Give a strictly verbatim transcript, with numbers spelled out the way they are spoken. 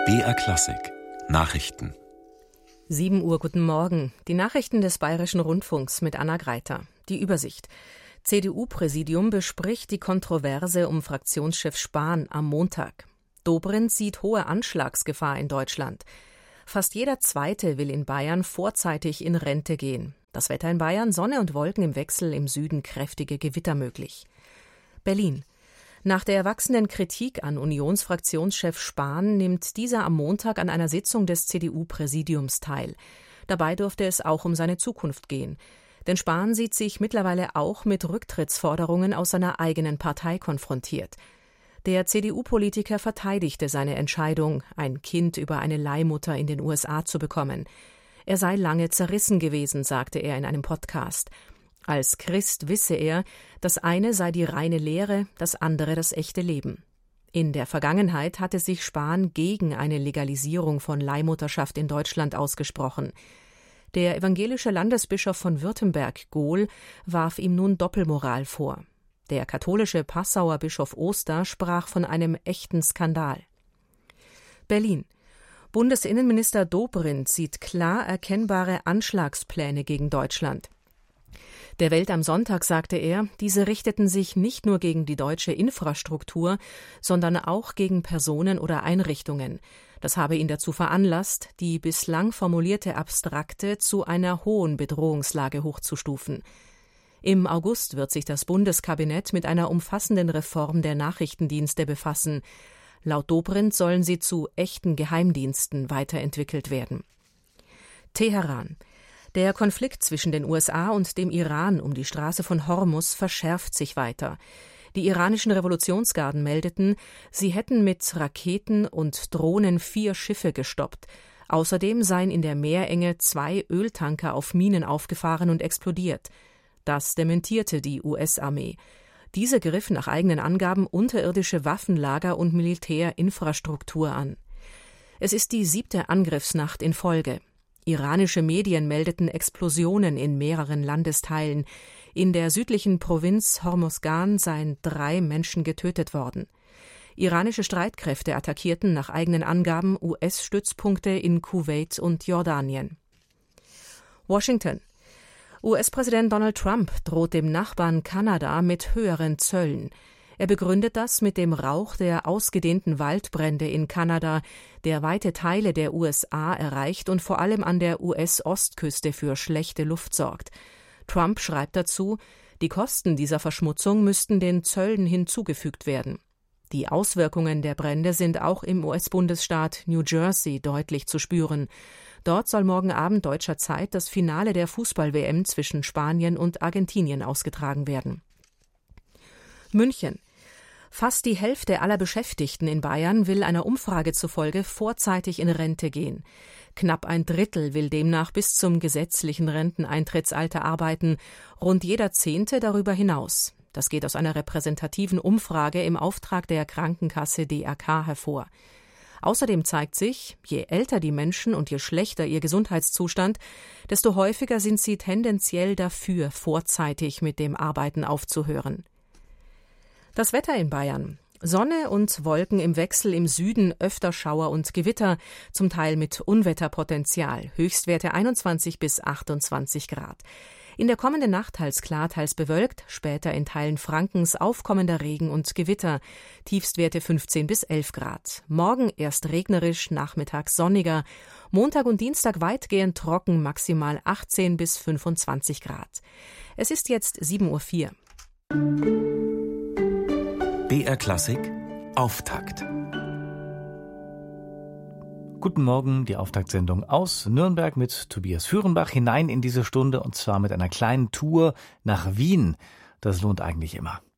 B R Klassik Nachrichten. sieben Uhr, guten Morgen. Die Nachrichten des Bayerischen Rundfunks mit Anna Greiter. Die Übersicht. C D U-Präsidium bespricht die Kontroverse um Fraktionschef Spahn am Montag. Dobrindt sieht hohe Anschlagsgefahr in Deutschland. Fast jeder Zweite will in Bayern vorzeitig in Rente gehen. Das Wetter in Bayern: Sonne und Wolken im Wechsel, im Süden kräftige Gewitter möglich. Berlin. Nach der wachsenden Kritik an Unionsfraktionschef Spahn nimmt dieser am Montag an einer Sitzung des C D U-Präsidiums teil. Dabei dürfte es auch um seine Zukunft gehen. Denn Spahn sieht sich mittlerweile auch mit Rücktrittsforderungen aus seiner eigenen Partei konfrontiert. Der C D U-Politiker verteidigte seine Entscheidung, ein Kind über eine Leihmutter in den U S A zu bekommen. Er sei lange zerrissen gewesen, sagte er in einem Podcast. Als Christ wisse er, das eine sei die reine Lehre, das andere das echte Leben. In der Vergangenheit hatte sich Spahn gegen eine Legalisierung von Leihmutterschaft in Deutschland ausgesprochen. Der evangelische Landesbischof von Württemberg, Gohl, warf ihm nun Doppelmoral vor. Der katholische Passauer Bischof Oster sprach von einem echten Skandal. Berlin. Bundesinnenminister Dobrindt sieht klar erkennbare Anschlagspläne gegen Deutschland. Der Welt am Sonntag sagte er, diese richteten sich nicht nur gegen die deutsche Infrastruktur, sondern auch gegen Personen oder Einrichtungen. Das habe ihn dazu veranlasst, die bislang formulierte Abstrakte zu einer hohen Bedrohungslage hochzustufen. Im August wird sich das Bundeskabinett mit einer umfassenden Reform der Nachrichtendienste befassen. Laut Dobrindt sollen sie zu echten Geheimdiensten weiterentwickelt werden. Teheran. Der Konflikt zwischen den U S A und dem Iran um die Straße von Hormuz verschärft sich weiter. Die iranischen Revolutionsgarden meldeten, sie hätten mit Raketen und Drohnen vier Schiffe gestoppt. Außerdem seien in der Meerenge zwei Öltanker auf Minen aufgefahren und explodiert. Das dementierte die U S-Armee. Diese griff nach eigenen Angaben unterirdische Waffenlager und Militärinfrastruktur an. Es ist die siebte Angriffsnacht in Folge. Iranische Medien meldeten Explosionen in mehreren Landesteilen. In der südlichen Provinz Hormozgan seien drei Menschen getötet worden. Iranische Streitkräfte attackierten nach eigenen Angaben U S-Stützpunkte in Kuwait und Jordanien. Washington. U S-Präsident Donald Trump droht dem Nachbarn Kanada mit höheren Zöllen. Er begründet das mit dem Rauch der ausgedehnten Waldbrände in Kanada, der weite Teile der U S A erreicht und vor allem an der U S-Ostküste für schlechte Luft sorgt. Trump schreibt dazu, die Kosten dieser Verschmutzung müssten den Zöllen hinzugefügt werden. Die Auswirkungen der Brände sind auch im U S-Bundesstaat New Jersey deutlich zu spüren. Dort soll morgen Abend deutscher Zeit das Finale der Fußball-W M zwischen Spanien und Argentinien ausgetragen werden. München. Fast die Hälfte aller Beschäftigten in Bayern will einer Umfrage zufolge vorzeitig in Rente gehen. Knapp ein Drittel will demnach bis zum gesetzlichen Renteneintrittsalter arbeiten, rund jeder Zehnte darüber hinaus. Das geht aus einer repräsentativen Umfrage im Auftrag der Krankenkasse D R K hervor. Außerdem zeigt sich, je älter die Menschen und je schlechter ihr Gesundheitszustand, desto häufiger sind sie tendenziell dafür, vorzeitig mit dem Arbeiten aufzuhören. Das Wetter in Bayern. Sonne und Wolken im Wechsel, im Süden öfter Schauer und Gewitter, zum Teil mit Unwetterpotenzial. Höchstwerte einundzwanzig bis achtundzwanzig Grad. In der kommenden Nacht teils klar, teils bewölkt, später in Teilen Frankens aufkommender Regen und Gewitter. Tiefstwerte fünfzehn bis elf Grad. Morgen erst regnerisch, nachmittags sonniger. Montag und Dienstag weitgehend trocken, maximal achtzehn bis fünfundzwanzig Grad. Es ist jetzt sieben Uhr vier. B R Klassik Auftakt. Guten Morgen, die Auftaktsendung aus Nürnberg mit Tobias Führenbach hinein in diese Stunde, und zwar mit einer kleinen Tour nach Wien. Das lohnt eigentlich immer.